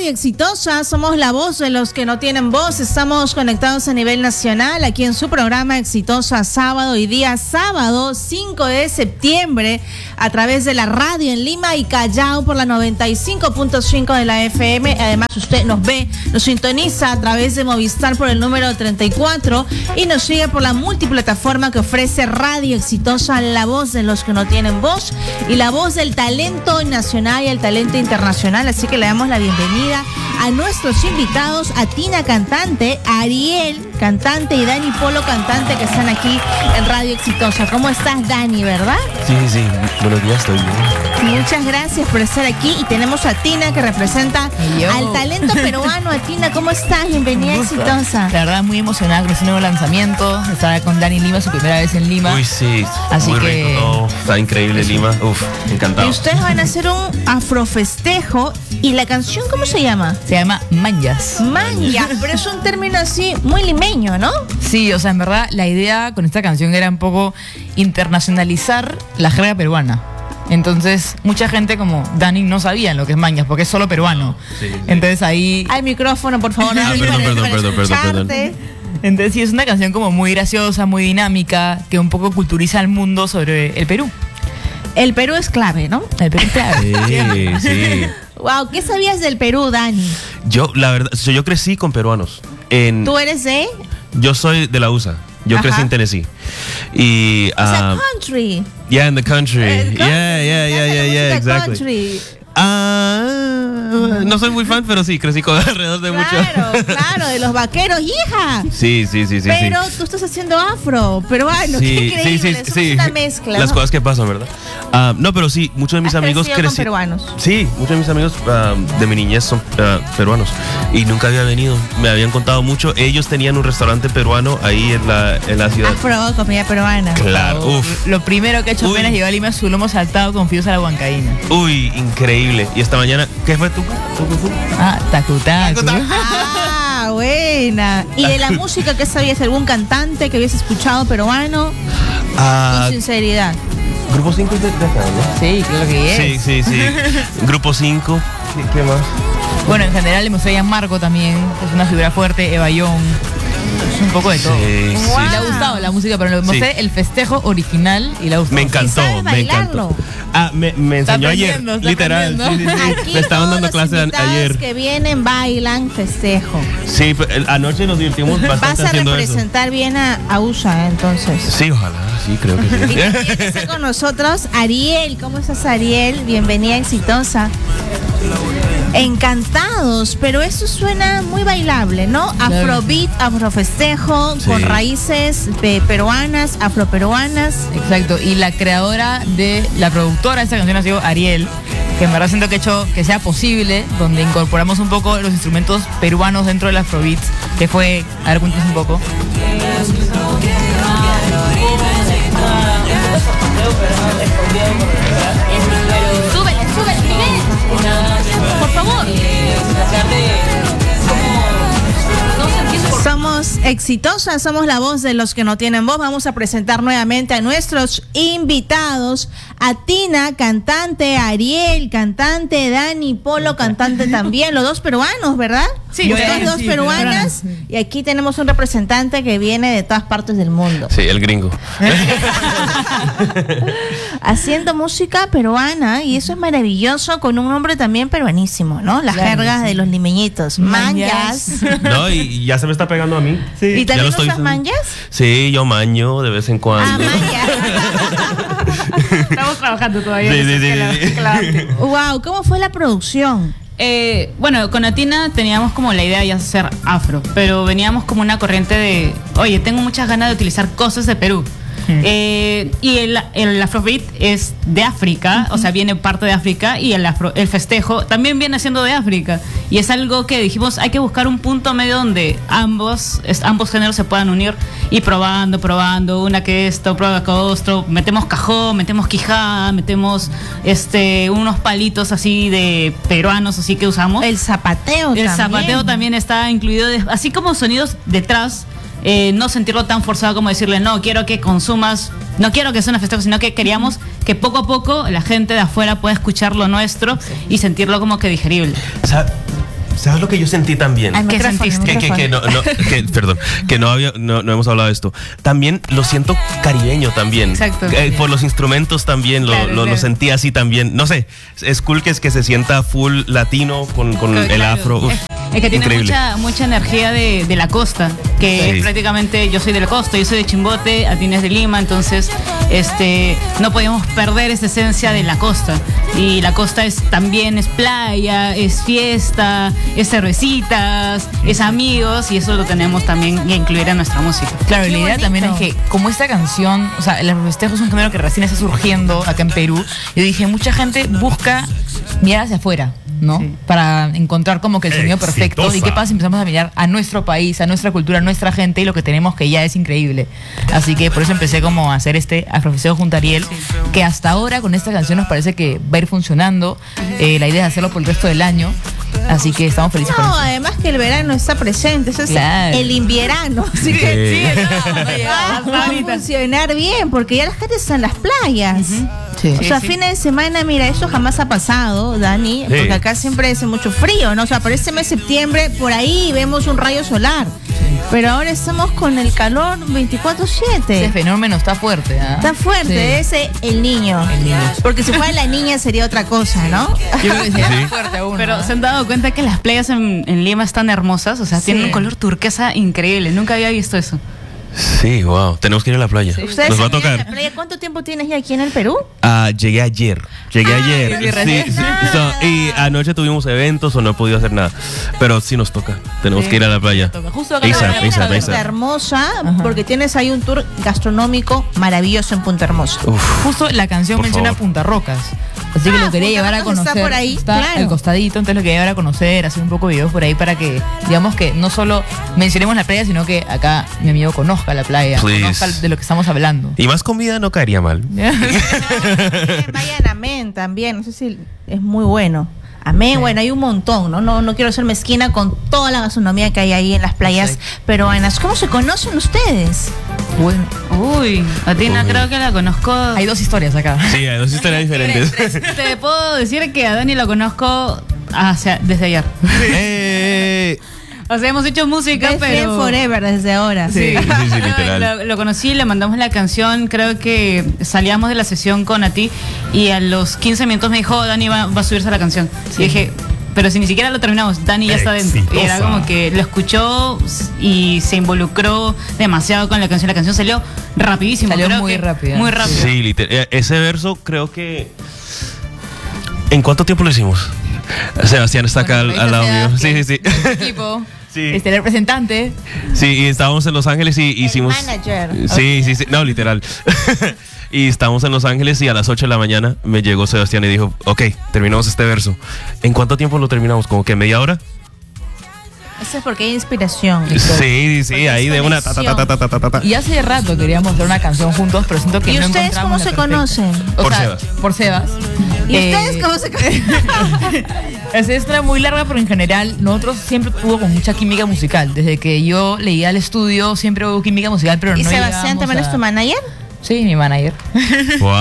Radio Exitosa, somos la voz de los que no tienen voz. Estamos conectados a nivel nacional aquí en su programa Exitosa Sábado, y día sábado 5 de septiembre a través de la radio en Lima y Callao por la 95.5 de la FM. Además, usted nos ve, nos sintoniza a través de Movistar por el número 34 y nos sigue por la multiplataforma que ofrece Radio Exitosa, la voz de los que no tienen voz y la voz del talento nacional y el talento internacional. Así que le damos la bienvenida a nuestros invitados, a Tina, cantante, a Ariel, cantante, y Dani Polo, cantante, que están aquí en Radio Exitosa. ¿Cómo estás, Dani, verdad? Sí, buenos días, estoy bien. Muchas gracias por estar aquí, y tenemos a Tina, que representa al talento peruano. A Tina, ¿cómo estás? Bienvenida a Exitosa. La verdad, muy emocionada con este nuevo lanzamiento. Estaba con Dani en Lima, su primera vez en Lima. Uy, sí, así muy que rico todo. Está increíble Lima. Uf, encantado. Y ustedes van a hacer un afrofestejo, y la canción, ¿cómo se llama? Se llama Manjas. Manjas, pero es un término así muy limeño, ¿no? Sí, o sea, en verdad, la idea con esta canción era un poco internacionalizar la jerga peruana. Entonces, mucha gente como Dani no sabía lo que es Manjas, porque es solo peruano. Sí. Entonces ahí... Al micrófono, por favor. Perdón. Entonces sí, es una canción como muy graciosa, muy dinámica, que un poco culturiza al mundo sobre el Perú. El Perú es clave, ¿no? El Perú es clave. Sí. Wow, ¿qué sabías del Perú, Dani? Yo, la verdad, yo crecí con peruanos. ¿Tú eres de...? Yo soy de la USA. Yo crecí en Tennessee. Y... country. Yeah, in the country. Yeah, exactly. Country. No soy muy fan, pero sí, crecí con alrededor de mucho. Claro, de los vaqueros, hija. Sí. Pero tú estás haciendo afro, peruano, qué increíble. Sí. Es una mezcla. Las ¿no? cosas que pasan, ¿verdad? No, pero sí, muchos de mis amigos con peruanos. Sí, muchos de mis amigos de mi niñez son peruanos y nunca había venido. Me habían contado mucho. Ellos tenían un restaurante peruano ahí en la ciudad. ¿Has probado comida peruana? Claro, uf. Lo primero que he hecho apenas llegó a Lima es su lomo saltado con fideos a la huancaína. Uy, increíble. Y esta mañana, ¿qué fue tú? Tacutacu. Buena. ¿Y de la música qué sabías? ¿Algún cantante que habías escuchado peruano? Con sinceridad. Grupo 5 es de acá, ¿no? Sí, claro que es. Sí. Grupo 5. ¿Qué más? Bueno, en general le mostré a Marco también, es una figura fuerte, Eva Young. Es un poco de todo. Sí. Le ha gustado la música, pero le mostré el festejo original y le ha gustado. Me encantó, me encantó. Me enseñó ayer, literal. Sí. Me estaban dando clases ayer. Que vienen, bailan, festejo. Sí, anoche nos divertimos bastante haciendo eso. Vas a representar bien a USA, entonces. Sí, ojalá, sí, creo que sí. Y también está con nosotros Ariel. ¿Cómo estás, Ariel? Bienvenida a Exitosa. Encantados, pero eso suena muy bailable, ¿no? Afrobeat, afrofestejo, con raíces peruanas, afroperuanas. Exacto, y la creadora de la productora de esta canción ha sido Ariel, que en verdad siento que ha hecho que sea posible, donde incorporamos un poco los instrumentos peruanos dentro del afrobeat, que fue, a ver, cuéntanos un poco. Súbele, Miguel. Por favor. Somos Exitosas, somos la voz de los que no tienen voz. Vamos a presentar nuevamente a nuestros invitados, a Tina, cantante, a Ariel, cantante, Dani Polo, cantante también, los dos peruanos, ¿verdad? Sí, ustedes dos peruanas, y aquí tenemos un representante que viene de todas partes del mundo. Sí, el gringo. Haciendo música peruana, y eso es maravilloso, con un nombre también peruanísimo, ¿no? Las jergas de los limeñitos. Manjas. No, y ya se me está pegando a mí. Sí. ¿Y también usas manjas? Sí, yo maño de vez en cuando. Estamos trabajando todavía. Sí. Wow, ¿cómo fue la producción? Bueno, con Atina teníamos como la idea de hacer afro, pero veníamos como una corriente de, oye, tengo muchas ganas de utilizar cosas de Perú. Y el afrobeat es de África, o sea, viene parte de África, y el festejo también viene siendo de África. Y es algo que dijimos, hay que buscar un punto medio donde ambos géneros se puedan unir, y probando, una que esto, prueba que otro, metemos cajón, metemos quijada, metemos unos palitos así de peruanos, así que usamos. El zapateo también está incluido, así como sonidos detrás. No sentirlo tan forzado como decirle, no, quiero que consumas, no quiero que sea una festejo, sino que queríamos que poco a poco la gente de afuera pueda escuchar lo nuestro y sentirlo como que digerible. ¿sabes lo que yo sentí también? Al ¿Qué micrófono, sentiste? al micrófono. Perdón, que no hemos hablado de esto. También lo siento caribeño también. Exacto. Por los instrumentos también lo sentí así también. No sé, es cool que se sienta full latino con el Claro. afro. Uf, Es que tiene increíble. mucha energía de la costa, que Sí. es prácticamente, yo soy de la costa, yo soy de Chimbote, Atina es de Lima, entonces no podemos perder esa esencia de la costa. Y la costa también es playa, es fiesta, es cervecitas, es amigos, y eso lo tenemos también que incluir en nuestra música. Claro, y Qué la idea bonito. también es que como esta canción, o sea, el festejo es un género que recién está surgiendo acá en Perú, yo dije, mucha gente busca mirar hacia afuera, ¿no? Sí. Para encontrar como que el sonido perfecto. Exitosa. ¿Y qué pasa si empezamos a mirar a nuestro país, a nuestra cultura, a nuestra gente y lo que tenemos que ya es increíble? Así que por eso empecé como a hacer este afrofesteo junto a Ariel, que hasta ahora con esta canción nos parece que va a ir funcionando. La idea es hacerlo por el resto del año. Así que estamos felices con No, eso. además que el verano está presente, eso es Claro. el invierno. Así que va a ahorita. funcionar bien, porque ya la gente está en las playas. Sí. O sea, Sí. fines de semana, mira, eso jamás ha pasado, Dani, Sí. porque acá siempre hace mucho frío, ¿no? O sea, para este mes de septiembre, por ahí vemos un rayo solar. Pero ahora estamos con el calor 24/7. Ese fenómeno está fuerte. ¿Ah? Está fuerte, Sí. ese el niño. El niño. Porque si fuera la niña sería otra cosa, ¿no? Yo creo que sería Sí. más fuerte aún. Pero ¿no? se han dado cuenta que las playas en Lima están hermosas, o sea, Sí. tienen un color turquesa increíble, nunca había visto eso. Sí, wow. Tenemos que ir a la playa. Ustedes Nos va a han ido a la tocar. playa. ¿Cuánto tiempo tienes ya aquí en el Perú? Llegué ayer. Llegué ayer. sí, recién. Y anoche tuvimos eventos o no he podido hacer nada. Pero sí nos toca. Tenemos que ir a la playa. Justo acá Isa, en la- Isa, Punta Isa. Hermosa, porque tienes ahí un tour gastronómico maravilloso en Punta Hermosa. Uf. Justo la canción Por menciona favor. Punta Rocas. Así que Ah, lo quería Punta llevar a Rocas conocer. está por ahí, Está claro. al costadito, entonces lo quería llevar a conocer, hacer un poco de videos por ahí para que, digamos que no solo mencionemos la playa, sino que acá mi amigo conozca la playa, Please. conozca de lo que estamos hablando. Y más comida no caería mal. Vayan a Amén también, no sé si es muy bueno. Amén, bueno, hay un montón, ¿no? No quiero ser mezquina con toda la gastronomía que hay ahí en las playas Exacto. peruanas. ¿Cómo se conocen ustedes? Bueno, Uy, a Tina Uy. creo que la conozco. hay dos historias acá. Sí, hay dos historias diferentes. Te puedo decir que a Dani la conozco desde ayer. Eh, O sea, hemos hecho música, Best Friend pero... Forever desde ahora. Sí, literal. Lo conocí, le mandamos la canción, creo que salíamos de la sesión con a ti y a los 15 minutos me dijo, Dani va a subirse a la canción. Y dije, pero si ni siquiera lo terminamos, Dani ya está dentro. Y era como que lo escuchó y se involucró demasiado con la canción salió rapidísimo. Salió creo muy que rápida. Muy rápido. Sí, literal. Ese verso creo que... ¿En cuánto tiempo lo hicimos? Sebastián está acá Bueno, al lado ahorita mío. Sebas, Sí, sí, que sí. es nuestro equipo, Sí. el representante. Sí, y estábamos en Los Ángeles y hicimos... manager. Sí, sí, sí. No, literal. Y estábamos en Los Ángeles y a las 8 de la mañana me llegó Sebastián y dijo, ok, terminamos este verso. ¿En cuánto tiempo lo terminamos? ¿Como que media hora? Eso es porque hay inspiración. Sí, sí, ahí de una... ta, ta, ta, ta, ta, ta, ta, ta. Y hace rato queríamos hacer una canción juntos, pero siento que ¿Y no ustedes encontramos cómo la se perfecta. conocen? O Por sea, Sebas. Por Sebas. ¿Y ustedes cómo se conocen? Es una historia muy larga, pero en general nosotros siempre hubo con mucha química musical. Desde que yo leía al estudio siempre hubo química musical, pero ¿Y no Sebastián llegábamos también a- es tu manager? Sí, mi manager. ¡Wow!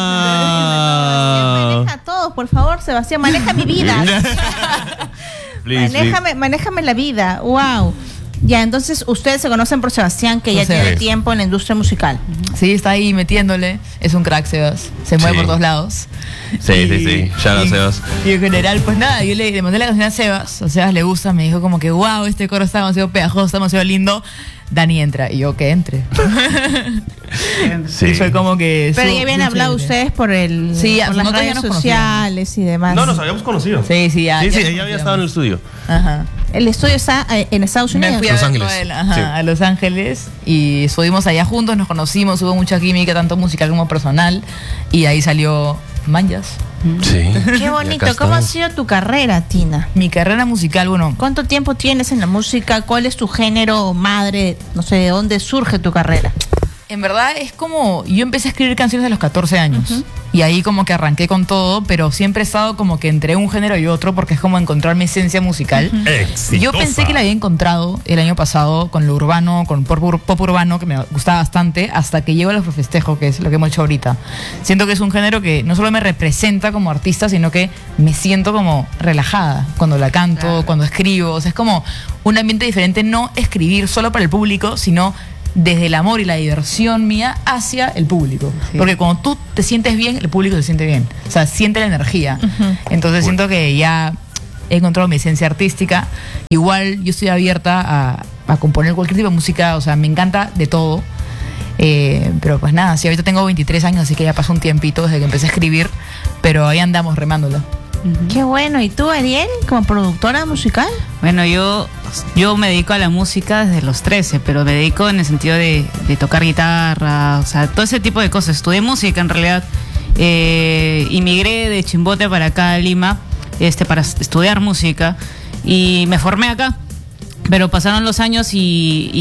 Maneja todo, por favor, Sebastián, maneja mi vida. Please, Manéjame la vida. Wow. Ya, entonces ustedes se conocen por Sebastián, que ya Por tiene Sebas. tiempo en la industria musical. Sí, está ahí metiéndole. Es un crack, Sebas. Se mueve Sí. por todos lados. Sí, sí, sí. Shout out, Sebas. Y en general, pues nada, yo le mandé la canción a Sebas. A Sebas le gusta, me dijo como que, wow, este coro está demasiado pegajoso, está demasiado lindo. Dani entra. Y yo, que entre. Sí. Y fue como que... Pero su- ya habían bien hablado chévere. ustedes por el Sí, por las nosotros ya redes nos sociales y demás. No, nos habíamos conocido. Sí, sí, ya. Sí, ya sí, nos ella había conocíamos. estado en el estudio. Ajá. El estudio está en Estados Me Unidos. fui a Los verlo Ángeles. a él, ajá, Sí. a Los Ángeles y estuvimos allá juntos, nos conocimos, hubo mucha química, tanto musical como personal, y ahí salió Manjas. Sí. Qué bonito. ¿Cómo ha sido tu carrera, Tina? Mi carrera musical, bueno, ¿Cuánto tiempo tienes en la música? ¿Cuál es tu género madre? No sé, ¿de dónde surge tu carrera? en verdad es como, yo empecé a escribir canciones a los 14 años. Y ahí como que arranqué con todo, pero siempre he estado como que entre un género y otro porque es como encontrar mi esencia musical. Exitosa. Yo pensé que la había encontrado el año pasado con lo urbano, con pop urbano, que me gustaba bastante, hasta que llego al afrofestejo, que es lo que hemos hecho ahorita. Siento que es un género que no solo me representa como artista, sino que me siento como relajada cuando la canto, cuando escribo. O sea, es como un ambiente diferente, no escribir solo para el público, sino desde el amor y la diversión mía hacia el público. Sí. Porque cuando tú te sientes bien, el público se siente bien. O sea, siente la energía. Entonces siento que ya he encontrado mi esencia artística. Igual yo estoy abierta a componer cualquier tipo de música. O sea, me encanta de todo. Pero pues nada, sí, ahorita tengo 23 años, así que ya pasó un tiempito desde que empecé a escribir. Pero ahí andamos remándola. Qué bueno. ¿Y tú, Ariel, como productora musical? Bueno, yo me dedico a la música desde los 13, pero me dedico en el sentido de tocar guitarra, o sea, todo ese tipo de cosas. Estudié música en realidad. Inmigré de Chimbote para acá a Lima para estudiar música y me formé acá. Pero pasaron los años y